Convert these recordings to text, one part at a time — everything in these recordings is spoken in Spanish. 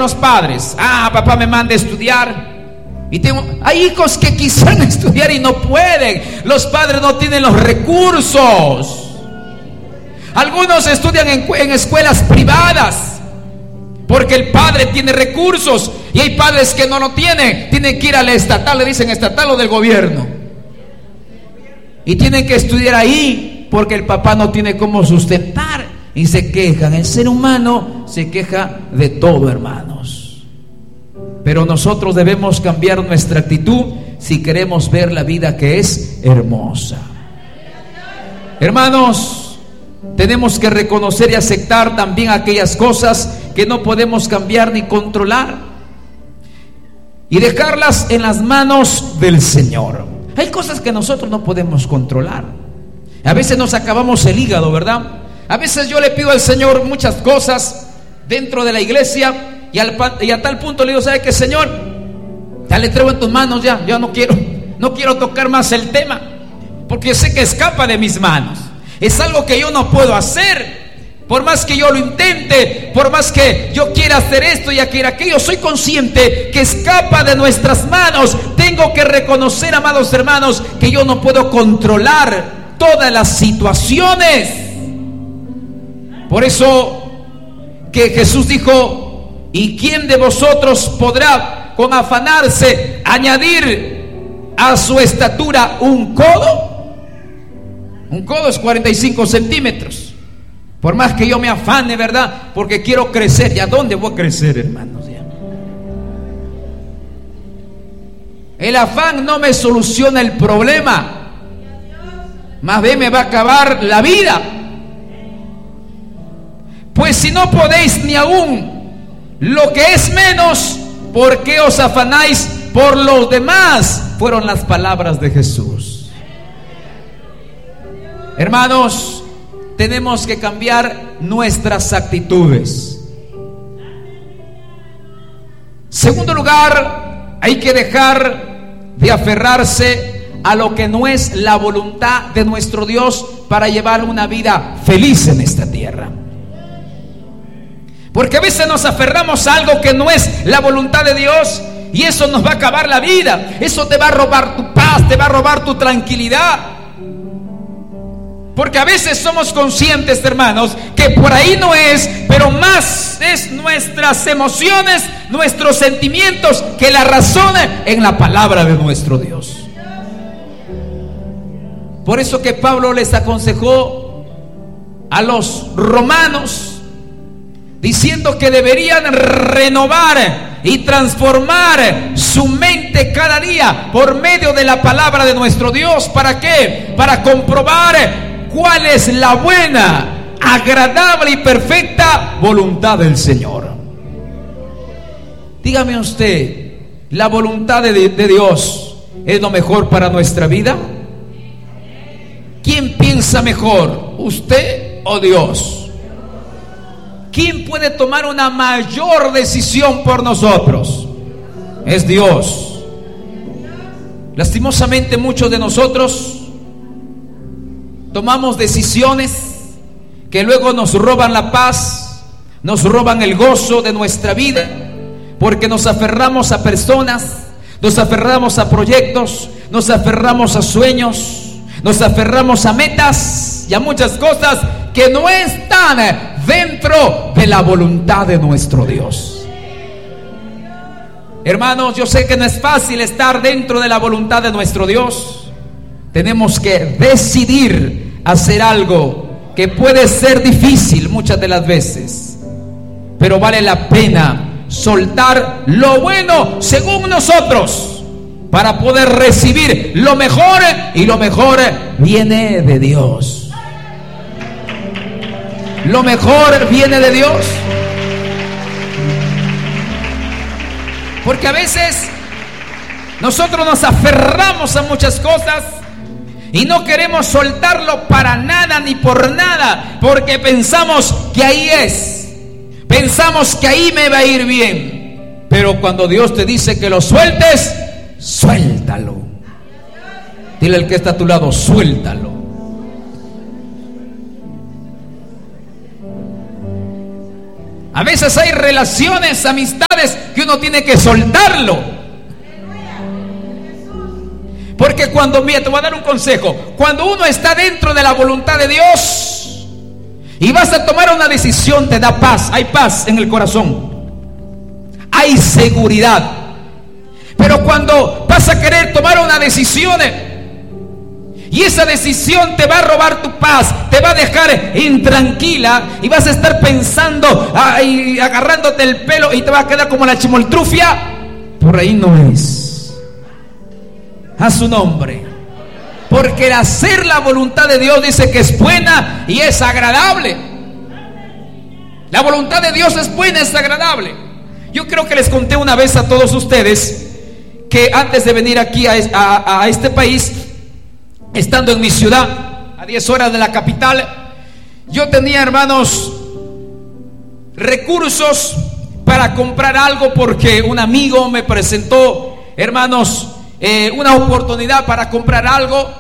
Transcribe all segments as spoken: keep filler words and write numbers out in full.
los padres. Ah, papá me manda a estudiar. Y tengo, hay hijos que quisieran estudiar y no pueden. Los padres no tienen los recursos. Algunos estudian en, en escuelas privadas porque el padre tiene recursos, y hay padres que no lo tienen. Tienen que ir a la estatal, le dicen estatal o del gobierno, y tienen que estudiar ahí porque el papá no tiene cómo sustentar, y se quejan. El ser humano se queja de todo, hermanos. Pero nosotros debemos cambiar nuestra actitud si queremos ver la vida que es hermosa. Hermanos, tenemos que reconocer y aceptar también aquellas cosas que no podemos cambiar ni controlar, y dejarlas en las manos del Señor. Hay cosas que nosotros no podemos controlar. A veces nos acabamos el hígado, ¿verdad? A veces yo le pido al Señor muchas cosas dentro de la iglesia, y, al, y a tal punto le digo: ¿sabe qué, Señor? Ya le traigo en tus manos, ya, ya no quiero, no quiero tocar más el tema, porque sé que escapa de mis manos. Es algo que yo no puedo hacer. Por más que yo lo intente, por más que yo quiera hacer esto y aquello, soy consciente que escapa de nuestras manos. Tengo que reconocer, amados hermanos, que yo no puedo controlar todas las situaciones. Por eso que Jesús dijo: ¿y quién de vosotros podrá con afanarse añadir a su estatura un codo? Un codo es cuarenta y cinco centímetros. Por más que yo me afane, ¿verdad? Porque quiero crecer. ¿Y a dónde voy a crecer, hermanos? Ya. El afán no me soluciona el problema, más bien me va a acabar la vida. Pues si no podéis ni aún lo que es menos, ¿por qué os afanáis por los demás? Fueron las palabras de Jesús. Hermanos, tenemos que cambiar nuestras actitudes. Segundo lugar, hay que dejar de aferrarse a lo que no es la voluntad de nuestro Dios para llevar una vida feliz en esta tierra. Porque a veces nos aferramos a algo que no es la voluntad de Dios, y eso nos va a acabar la vida. Eso te va a robar tu paz, te va a robar tu tranquilidad. Porque a veces somos conscientes, hermanos, que por ahí no es, pero más es nuestras emociones, nuestros sentimientos, que la razón en la palabra de nuestro Dios. Por eso que Pablo les aconsejó a los romanos, diciendo que deberían renovar y transformar su mente cada día por medio de la palabra de nuestro Dios. ¿Para qué? Para comprobar cuál es la buena, agradable y perfecta voluntad del Señor. Dígame usted, ¿la voluntad de, de Dios es lo mejor para nuestra vida? ¿Quién piensa mejor, usted o Dios? ¿Quién puede tomar una mayor decisión por nosotros? Es Dios. Lastimosamente muchos de nosotros tomamos decisiones que luego nos roban la paz, nos roban el gozo de nuestra vida, porque nos aferramos a personas, nos aferramos a proyectos, nos aferramos a sueños, nos aferramos a metas y a muchas cosas que no están dentro de la voluntad de nuestro Dios. Hermanos, yo sé que no es fácil estar dentro de la voluntad de nuestro Dios. Tenemos que decidir hacer algo que puede ser difícil muchas de las veces, pero vale la pena soltar lo bueno según nosotros para poder recibir lo mejor, y lo mejor viene de Dios. Lo mejor viene de Dios. Porque a veces nosotros nos aferramos a muchas cosas y no queremos soltarlo para nada ni por nada, porque pensamos que ahí es, pensamos que ahí me va a ir bien. Pero cuando Dios te dice que lo sueltes, suéltalo. Dile al que está a tu lado: suéltalo. A veces hay relaciones, amistades que uno tiene que soltarlo. Porque cuando, mira, te voy a dar un consejo. Cuando uno está dentro de la voluntad de Dios y vas a tomar una decisión, te da paz. Hay paz en el corazón, hay seguridad. Pero cuando vas a querer tomar una decisión y esa decisión te va a robar tu paz, te va a dejar intranquila y vas a estar pensando, ay, agarrándote el pelo, y te va a quedar como la chimoltrufia, por ahí no es. A su nombre. Porque el hacer la voluntad de Dios dice que es buena y es agradable. La voluntad de Dios es buena, es agradable. Yo creo que les conté una vez a todos ustedes que antes de venir aquí a, a, a este país, estando en mi ciudad, a diez horas de la capital, yo tenía, hermanos, recursos para comprar algo porque un amigo me presentó, hermanos, eh, una oportunidad para comprar algo.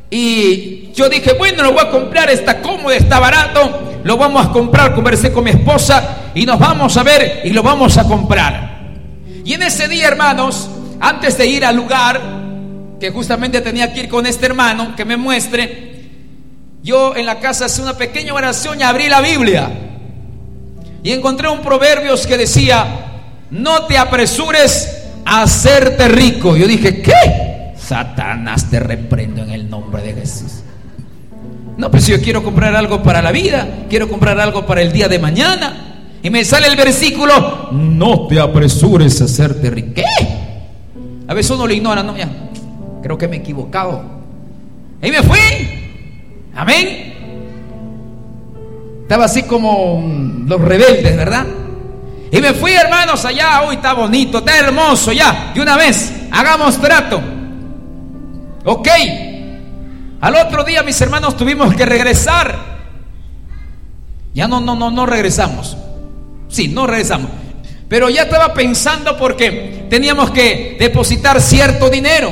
Y yo dije, bueno, lo voy a comprar, está cómodo, está barato, lo vamos a comprar. Conversé con mi esposa y nos vamos a ver y lo vamos a comprar. Y en ese día, hermanos, antes de ir al lugar, que justamente tenía que ir con este hermano que me muestre, yo en la casa hice una pequeña oración y abrí la Biblia y encontré un Proverbios que decía: no te apresures a hacerte rico. Yo dije, ¿qué? Satanás, te reprendo en el nombre de Jesús. No, pues yo quiero comprar algo para la vida, quiero comprar algo para el día de mañana, y me sale el versículo: no te apresures a hacerte rico. ¿Qué? A veces uno lo ignora, no, ya, creo que me he equivocado. Y me fui. Amén. Estaba así como los rebeldes, ¿verdad? Y me fui, hermanos, allá. Uy, está bonito, está hermoso, ya. Y una vez, hagamos trato. Ok. Al otro día, mis hermanos, tuvimos que regresar. Ya no, no, no, no regresamos. Sí, no regresamos. Pero ya estaba pensando porque teníamos que depositar cierto dinero.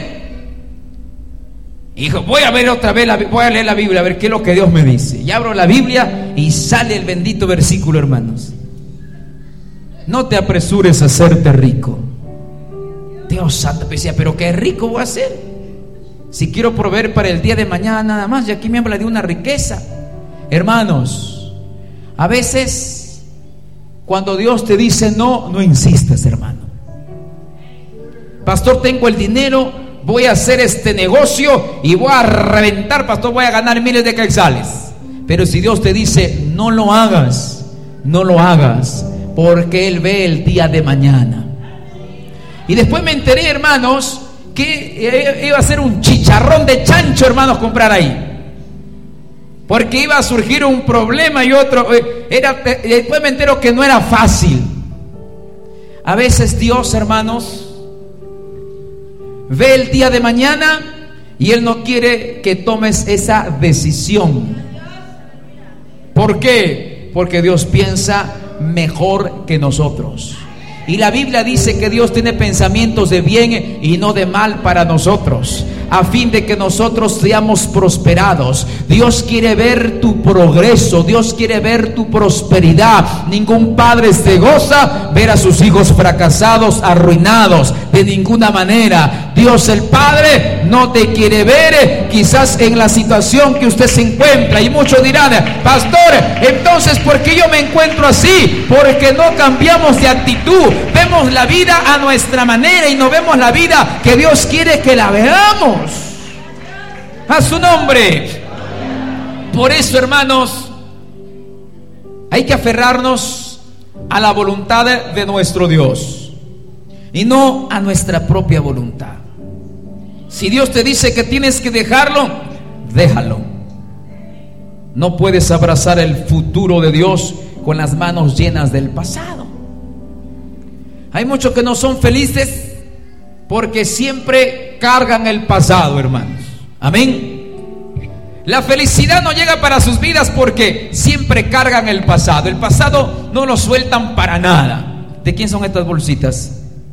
Y dijo, voy a ver otra vez, la, voy a leer la Biblia, a ver qué es lo que Dios me dice. Y abro la Biblia y sale el bendito versículo, hermanos: no te apresures a hacerte rico. Dios santo, decía, pero qué rico voy a ser si quiero proveer para el día de mañana nada más. Y aquí me habla de una riqueza. Hermanos, a veces cuando Dios te dice no, no insistas, hermano. Pastor, tengo el dinero, voy a hacer este negocio y voy a reventar, pastor, voy a ganar miles de quetzales. Pero si Dios te dice no lo hagas, no lo hagas, porque Él ve el día de mañana. Y después me enteré, hermanos, que iba a ser un chicharrón de chancho, hermanos, comprar ahí, porque iba a surgir un problema y otro. Era, después me entero que no era fácil. A veces Dios, hermanos, ve el día de mañana y Él no quiere que tomes esa decisión. ¿Por qué? Porque Dios piensa mejor que nosotros. Y la Biblia dice que Dios tiene pensamientos de bien y no de mal para nosotros, a fin de que nosotros seamos prosperados. Dios quiere ver tu progreso, Dios quiere ver tu prosperidad. Ningún padre se goza ver a sus hijos fracasados, arruinados, de ninguna manera. Dios el Padre no te quiere ver quizás en la situación que usted se encuentra. Y muchos dirán, pastor, entonces ¿por qué yo me encuentro así? Porque no cambiamos de actitud. Vemos la vida a nuestra manera y no vemos la vida que Dios quiere que la veamos. A su nombre. Por eso, hermanos, hay que aferrarnos a la voluntad de nuestro Dios y no a nuestra propia voluntad. Si Dios te dice que tienes que dejarlo, déjalo. No puedes abrazar el futuro de Dios con las manos llenas del pasado. Hay muchos que no son felices porque siempre cargan el pasado, hermanos. Amén. La felicidad no llega para sus vidas porque siempre cargan el pasado. El pasado no lo sueltan para nada. ¿De quién son estas bolsitas?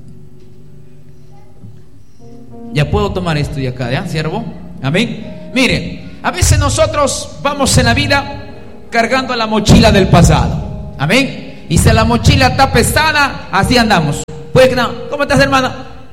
Ya puedo tomar esto de acá, ¿ya, siervo? Amén. Mire, a veces nosotros vamos en la vida cargando la mochila del pasado. Amén. y si la mochila está pesada, así andamos. Pues no, ¿cómo estás, hermano?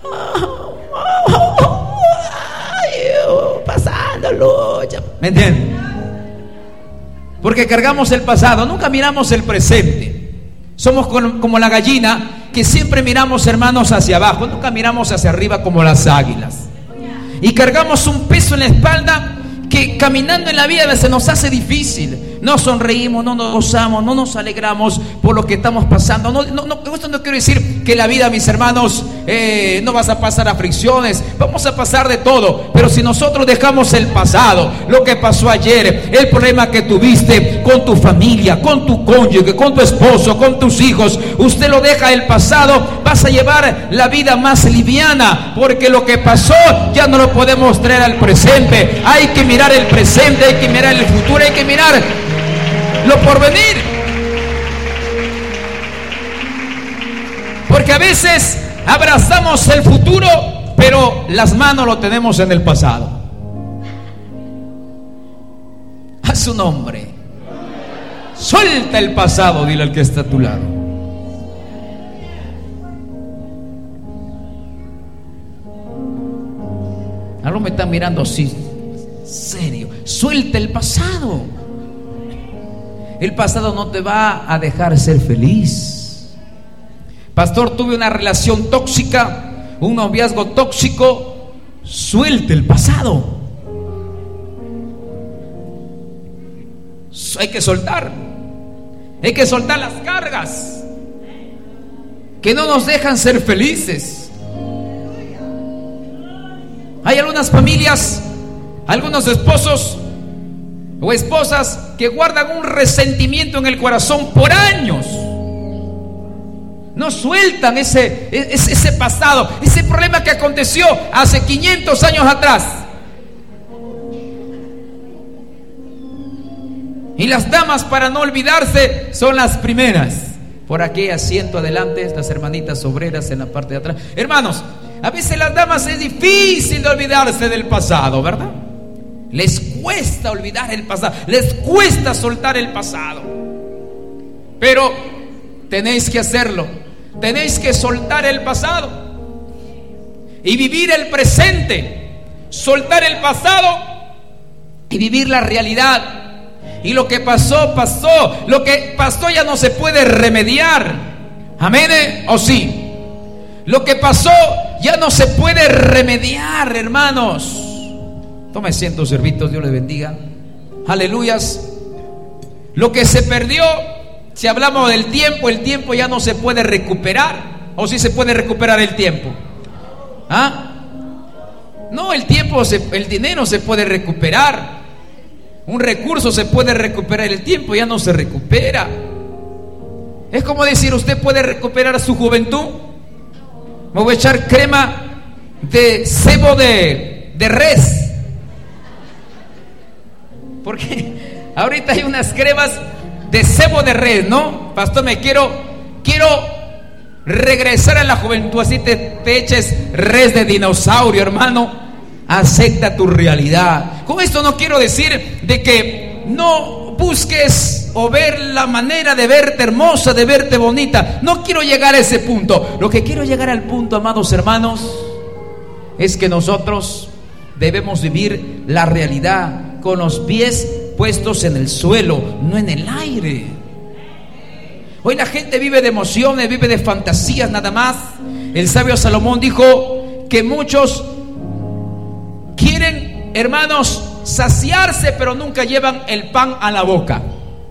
Pasando lucha. ¿Me entiendes? Porque cargamos el pasado, nunca miramos el presente. Somos como la gallina que siempre miramos, hermanos, hacia abajo, nunca miramos hacia arriba como las águilas. Y cargamos un peso en la espalda que caminando en la vida se nos hace difícil. No sonreímos, no nos gozamos, no nos alegramos por lo que estamos pasando. No, no, no, esto no quiero decir que la vida, mis hermanos, eh, no vas a pasar aflicciones. Vamos a pasar de todo. Pero si nosotros dejamos el pasado, lo que pasó ayer, el problema que tuviste con tu familia, con tu cónyuge, con tu esposo, con tus hijos, usted lo deja el pasado, vas a llevar la vida más liviana, porque lo que pasó ya no lo podemos traer al presente. Hay que mirar el presente, hay que mirar el futuro, hay que mirar lo por venir. Porque a veces abrazamos el futuro, pero las manos lo tenemos en el pasado. A su nombre. Suelta el pasado, dile al que está a tu lado. Algo me está mirando así, serio. Suelta el pasado. El pasado no te va a dejar ser feliz. Pastor, tuve una relación tóxica, un noviazgo tóxico. Suelte el pasado. Hay que soltar. Hay que soltar las cargas que no nos dejan ser felices. Hay algunas familias, algunos esposos o esposas que guardan un resentimiento en el corazón por años. No sueltan ese, ese, ese pasado, ese problema que aconteció hace quinientos años atrás. Y las damas, para no olvidarse, son las primeras. Por aquí, asiento adelante, estas hermanitas obreras en la parte de atrás. Hermanos, a veces las damas es difícil de olvidarse del pasado, ¿verdad? Les cuesta olvidar el pasado, les cuesta soltar el pasado. Pero tenéis que hacerlo. Tenéis que soltar el pasado y vivir el presente. Soltar el pasado y vivir la realidad. Y lo que pasó, pasó. Lo que pasó ya no se puede remediar. Amén, ¿eh? ¿O sí? Lo que pasó ya no se puede remediar, hermanos. Tome asiento, servitos, Dios les bendiga. Aleluyas. Lo que se perdió, si hablamos del tiempo, el tiempo ya no se puede recuperar. ¿O sí se puede recuperar el tiempo? ¿Ah? No, el tiempo, se, el dinero se puede recuperar. Un recurso se puede recuperar, el tiempo ya no se recupera. Es como decir, ¿usted puede recuperar su juventud? Me voy a echar crema de cebo de, de res. Porque ahorita hay unas cremas de cebo de res, ¿no? Pastor, me quiero Quiero regresar a la juventud. Así te, te eches res de dinosaurio, hermano. Acepta tu realidad. Con esto no quiero decir de que no busques o ver la manera de verte hermosa, de verte bonita. No quiero llegar a ese punto. Lo que quiero llegar al punto, amados hermanos, es que nosotros debemos vivir la realidad con los pies puestos en el suelo, no en el aire. Hoy la gente vive de emociones, vive de fantasías nada más. El sabio Salomón dijo que muchos quieren, hermanos, saciarse, pero nunca llevan el pan a la boca.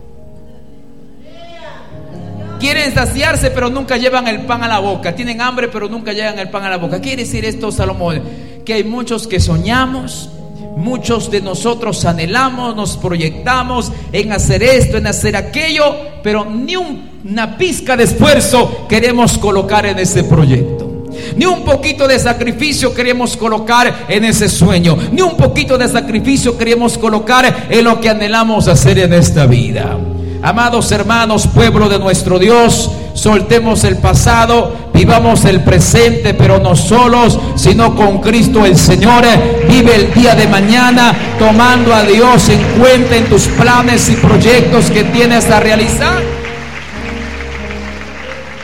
Quieren saciarse, pero nunca llevan el pan a la boca. Tienen hambre, pero nunca llevan el pan a la boca. ¿Quiere decir esto, Salomón? Que hay muchos que soñamos, muchos de nosotros anhelamos, nos proyectamos en hacer esto, en hacer aquello, pero ni una pizca de esfuerzo queremos colocar en ese proyecto. Ni un poquito de sacrificio queremos colocar en ese sueño. Ni un poquito de sacrificio queremos colocar en lo que anhelamos hacer en esta vida. Amados hermanos, pueblo de nuestro Dios, soltemos el pasado, vivamos el presente, pero no solos, sino con Cristo el Señor. Vive el día de mañana tomando a Dios en cuenta en tus planes y proyectos que tienes a realizar.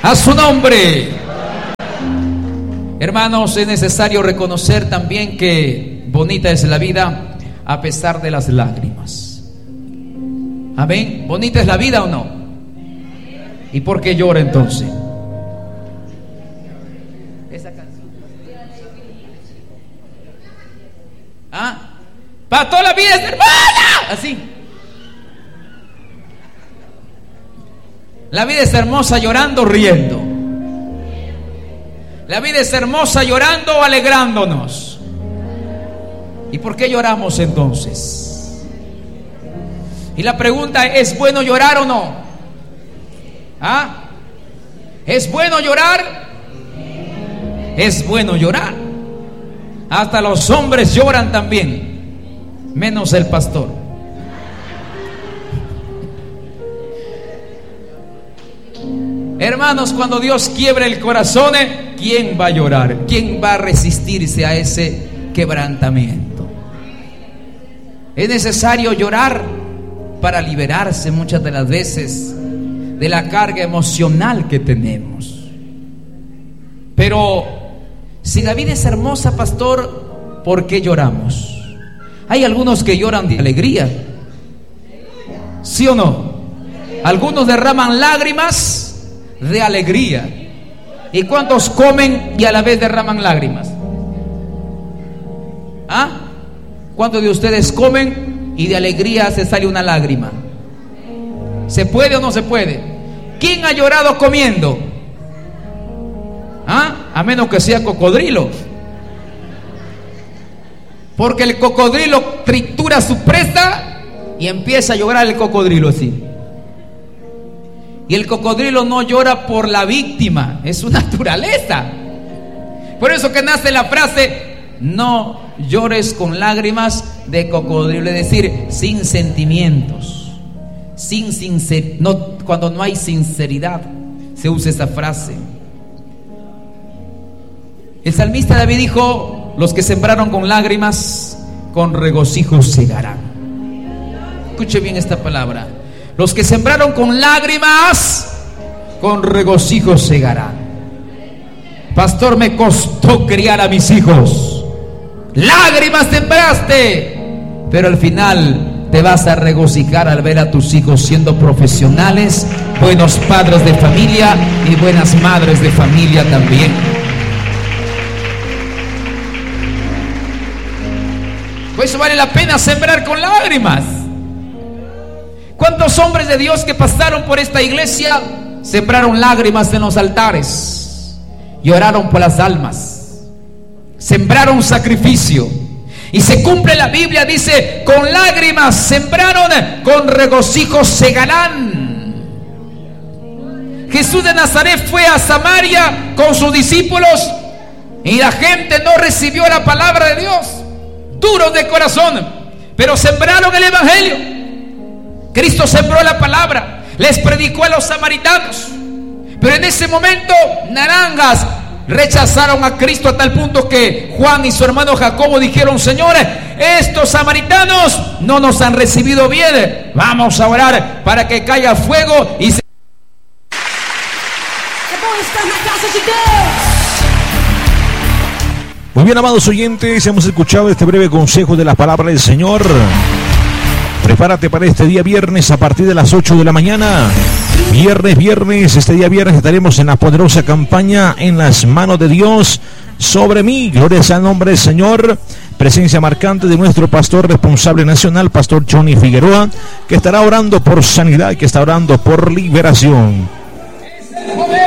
a su nombre. Hermanos, es necesario reconocer también que bonita es la vida a pesar de las lágrimas. Amén. ¿Bonita es la vida o no? ¿Y por qué llora entonces? Esa canción. ¿Ah? Para toda la vida es hermosa. Así. La vida es hermosa llorando, riendo. La vida es hermosa llorando o alegrándonos. ¿Y por qué lloramos entonces? Y la pregunta es, ¿es bueno llorar o no? ¿Ah? ¿Es bueno llorar? Es bueno llorar. Hasta los hombres lloran también, menos el pastor. Hermanos, cuando Dios quiebra el corazón, ¿quién va a llorar? ¿Quién va a resistirse a ese quebrantamiento? Es necesario llorar para liberarse muchas de las veces de la carga emocional que tenemos. Pero si la vida es hermosa, pastor, ¿por qué lloramos? Hay algunos que lloran de alegría, ¿sí o no? Algunos derraman lágrimas de alegría. ¿Y cuántos comen y a la vez derraman lágrimas? ¿Ah? ¿Cuántos de ustedes comen y de alegría se sale una lágrima? ¿Se puede o no se puede? ¿Quién ha llorado comiendo? ¿Ah? A menos que sea cocodrilo, porque el cocodrilo tritura su presa y empieza a llorar el cocodrilo así. Y el cocodrilo no llora por la víctima, es su naturaleza. Por eso que nace la frase: no llores con lágrimas de cocodrilo, es decir, sin sentimientos, sin sincer, no, cuando no hay sinceridad se usa esa frase. El salmista David dijo: los que sembraron con lágrimas, con regocijo segarán. Escuche bien esta palabra: los que sembraron con lágrimas, con regocijo segarán. Pastor, me costó criar a mis hijos. Lágrimas sembraste, pero al final te vas a regocijar al ver a tus hijos siendo profesionales, buenos padres de familia y buenas madres de familia también. Por eso vale la pena sembrar con lágrimas. ¿Cuántos hombres de Dios que pasaron por esta iglesia sembraron lágrimas en los altares? Lloraron por las almas, sembraron sacrificio. Y se cumple la Biblia, dice: con lágrimas sembraron, con regocijo segarán. Jesús de Nazaret fue a Samaria con sus discípulos y la gente no recibió la palabra de Dios, duros de corazón, pero sembraron el evangelio. Cristo sembró la palabra, les predicó a los samaritanos, pero en ese momento naranjas rechazaron a Cristo a tal punto que Juan y su hermano Jacobo dijeron: señores, estos samaritanos no nos han recibido bien, vamos a orar para que caiga fuego y se... Muy bien, amados oyentes, hemos escuchado este breve consejo de la palabra del Señor. Prepárate para este día viernes a partir de las ocho de la mañana. Viernes, viernes, este día viernes estaremos en la poderosa campaña En las manos de Dios sobre mí. Gloria sea al nombre del Señor. Presencia marcante de nuestro pastor responsable nacional, Pastor Johnny Figueroa, que estará orando por sanidad y que está orando por liberación.